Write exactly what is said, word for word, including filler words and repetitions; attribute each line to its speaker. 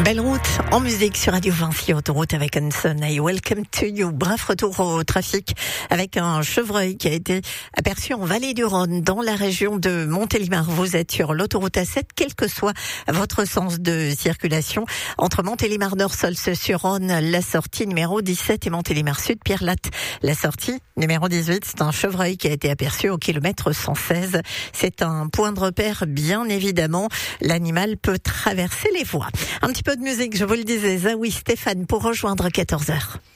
Speaker 1: Belle route en musique sur Radio Vinci, autoroute avec Hanson et Welcome to You. Bref retour au trafic avec un chevreuil qui a été aperçu en Vallée du Rhône dans la région de Montélimar. Vous êtes sur l'autoroute A sept, quel que soit votre sens de circulation. Entre Montélimar Nord, Solce-sur-Rhône, la sortie numéro dix-sept et Montélimar Sud, Pierre-Latte, la sortie numéro dix-huit. C'est un chevreuil qui a été aperçu au kilomètre cent seize. C'est un point de repère, bien évidemment. L'animal peut traverser les voies. Un petit peu de musique, je vous le disais, Zawi Stéphane pour rejoindre quatorze heures.